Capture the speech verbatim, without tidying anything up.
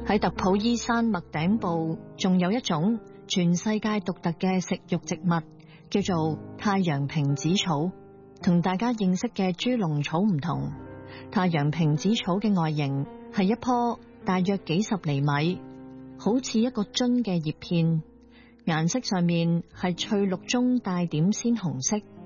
喺特普伊山脈頂部，仲有一種全世界獨特嘅食肉植物，叫做太陽瓶子草。同大家認識嘅豬籠草唔同，太陽瓶子草嘅外形係一棵大約幾十厘米，好似一個樽嘅葉片，顏色上面係翠綠中帶點鮮紅色。